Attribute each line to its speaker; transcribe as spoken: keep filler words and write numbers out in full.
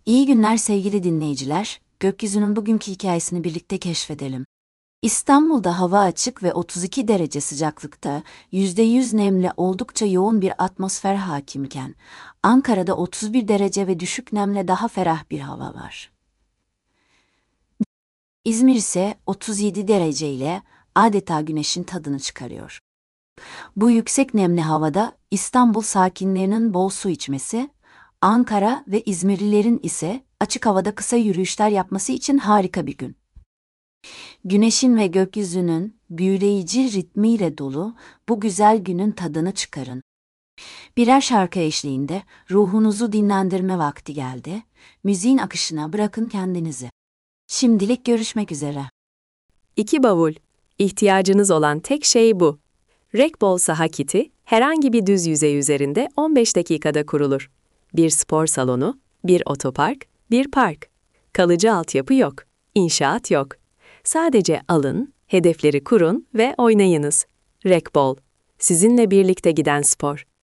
Speaker 1: İyi günler sevgili dinleyiciler. Gökyüzünün bugünkü hikayesini birlikte keşfedelim. İstanbul'da hava açık ve otuz iki derece sıcaklıkta, yüzde yüz nemli oldukça yoğun bir atmosfer hakimken, Ankara'da otuz bir derece ve düşük nemle daha ferah bir hava var. İzmir ise otuz yedi derece ile adeta güneşin tadını çıkarıyor. Bu yüksek nemli havada İstanbul sakinlerinin bol su içmesi, Ankara ve İzmirlilerin ise açık havada kısa yürüyüşler yapması için harika bir gün. Güneşin ve gökyüzünün büyüleyici ritmiyle dolu bu güzel günün tadını çıkarın. Birer şarkı eşliğinde ruhunuzu dinlendirme vakti geldi. Müziğin akışına bırakın kendinizi. Şimdilik görüşmek üzere.
Speaker 2: İki bavul. İhtiyacınız olan tek şey bu. Rekbol saha kiti herhangi bir düz yüzey üzerinde on beş dakikada kurulur. Bir spor salonu, bir otopark, bir park. Kalıcı altyapı yok, inşaat yok. Sadece alın, hedefleri kurun ve oynayınız. Rekbol, sizinle birlikte giden spor.